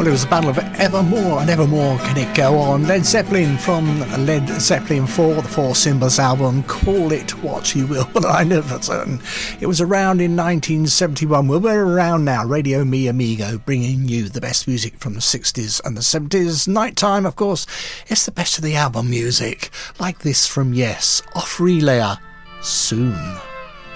Well, it was a battle of Evermore and Evermore Can It Go On. Led Zeppelin from Led Zeppelin 4, the Four Symbols album. Call it what you will, but I know for certain it was around in 1971. Well, we're around now. Radio Mi Amigo, bringing you the best music from the 60s and the 70s. Nighttime, of course, it's the best of the album music. Like this from Yes, off Relayer, Soon.